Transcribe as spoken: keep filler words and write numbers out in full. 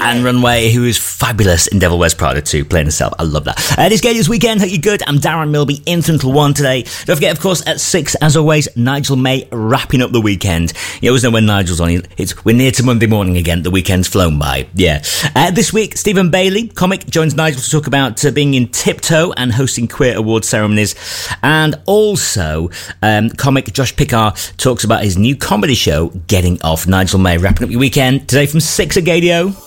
Anne Runway, who is fabulous in Devil Wears Prada too, playing herself. I love that. Uh, this Gators Weekend, hope you're good. I'm Darren Milby, in until one today. Don't forget, of course, at six, as always, Nigel May wrapping up the weekend. You always know when Nigel's on. It's We're near to Monday morning again. The weekend's flown by. Yeah. Uh, this week, Stephen Bailey, comic, joins Nigel to talk about uh, being in Tiptoe and hosting queer award ceremonies. And also, um, comic Josh Pickard talks about his new comedy show, Getting Off. Nigel May wrapping up your weekend today from six at Gadio.